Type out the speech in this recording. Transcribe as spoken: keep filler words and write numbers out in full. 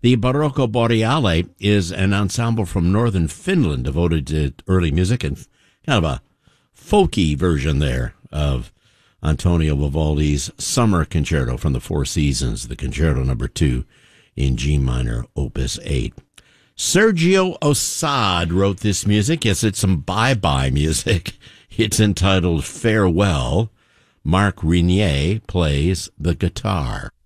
The Barocco Boreale is an ensemble from northern Finland devoted to early music and kind of a folky version there of Antonio Vivaldi's Summer Concerto from the Four Seasons, the Concerto number two in G minor, opus eight. Sergio Ossad wrote this music. Yes, it's some bye-bye music. It's entitled Farewell. Marc Renier plays the guitar.